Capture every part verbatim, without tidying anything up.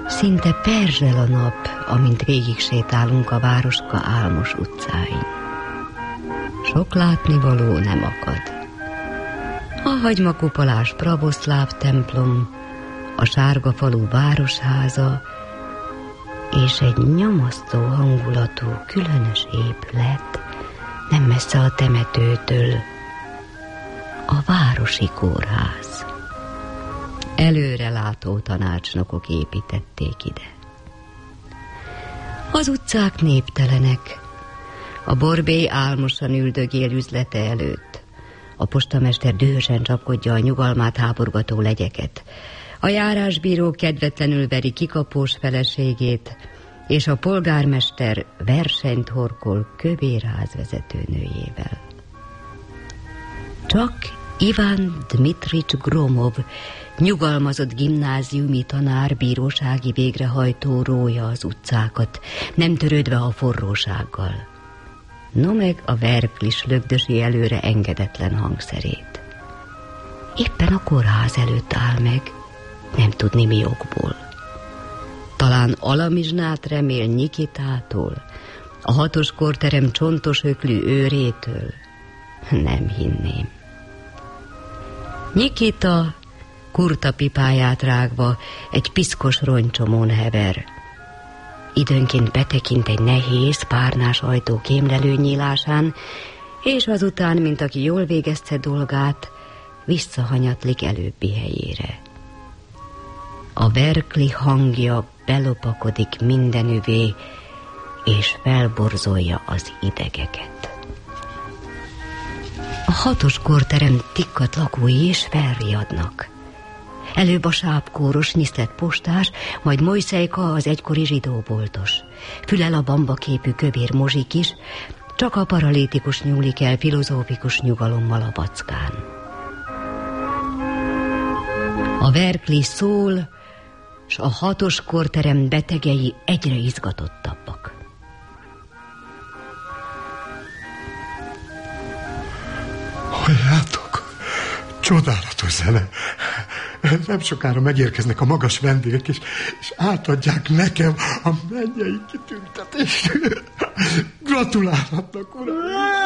Szinte perzsel a nap, amint végig sétálunk a városka álmos utcáin. Sok látnivaló nem akad. A hagymakupolás pravoszláv templom, a sárga falu városháza és egy nyomasztó hangulatú, különös épület nem messze a temetőtől, a városi kórház. Előrelátó tanácsnokok építették ide. Az utcák néptelenek, a borbély álmosan üldögél üzlete előtt, a postamester dühösen csapkodja a nyugalmát háborgató legyeket, a járásbíró kedvetlenül veri kikapós feleségét, és a polgármester versenyt horkol kövérházvezető nőjével. Csak Ivan Dmitrics Gromov, nyugalmazott gimnáziumi tanár, bírósági végrehajtó rója az utcákat, nem törődve a forrósággal. No meg a Verklis lögdösi előre engedetlen hangszerét. Éppen a kórház előtt áll meg, nem tudni mi okból. Talán alamizsnát remél Nyikitától, a hatos korterem csontos öklű őrétől. Nem hinném. Nyikita kurtapipáját rágva egy piszkos rongycsomón hever. Időnként betekint egy nehéz, párnás ajtó kémlelő nyílásán, és azután, mint aki jól végezte dolgát, visszahanyatlik előbbi helyére. A Verkli hangja belopakodik mindenüvé, és felborzolja az idegeket. A hatos korterem tikkat lakói is felriadnak. Előbb a sápkóros, nyisztett postás, majd Mojszejka, az egykori zsidóboltos. Fülel a bambaképű kövér mozsik is, csak a paralitikus nyúlik el filozófikus nyugalommal a vackán. A Verkli szól, s a hatos korterem betegei egyre izgatottabbak. Halljátok, csodálatos zene. Nem sokára megérkeznek a magas vendégek, és, és átadják nekem a mennyei kitüntetést. Gratulálhatnak, uram!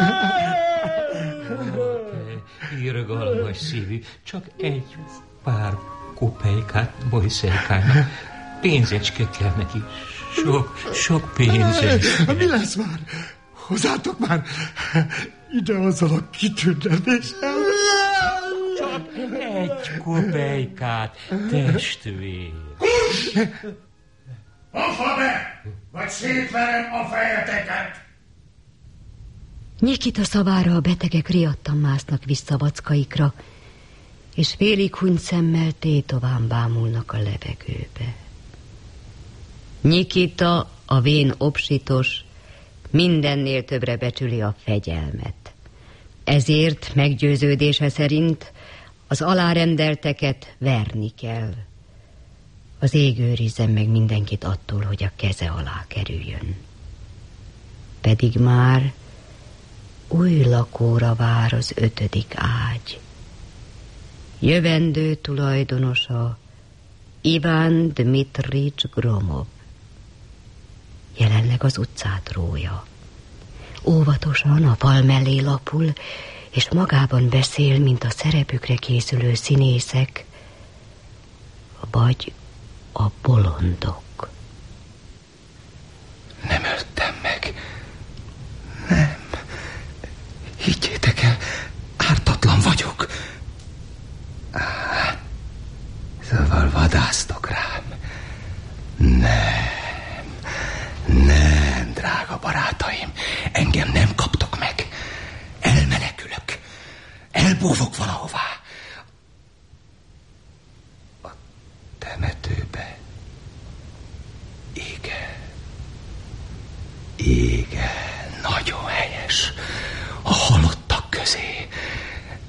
Irgalmas szívű, csak egy pár kopejkát Mojszejkának. Pénzecske kell neki. Sok, sok pénzecske. Mi lesz már? Hozzátok már ide azzal a kitüntetéssel. Csak egy kopejkát, testvér. Kuss! Afa be, vagy szétverem a fejeteket! Nyikita szavára a betegek riadtan másznak vissza vackaikra, és félig hunyt szemmel tétován bámulnak a levegőbe. Nyikita, a vén obsitos, mindennél többre becsüli a fegyelmet. Ezért meggyőződése szerint az alárendelteket verni kell. Az ég őrizzen meg mindenkit attól, hogy a keze alá kerüljön. Pedig már új lakóra vár az ötödik ágy. Jövendő tulajdonosa Ivan Dmitrics Gromov. Jelenleg az utcát rója. Óvatosan a fal mellé lapul, és magában beszél, mint a szerepükre készülő színészek, vagy a bolondok. Nem öltem meg. Nem. Higgyétek el, ártatlan vagyok. Á, szóval vadásztok rám. Nem, nem, drága barátaim, engem nem kaptok meg. Elmenekülök, elbúvok valahová. A temetőbe. Igen, igen, nagyon helyes. A halottak közé,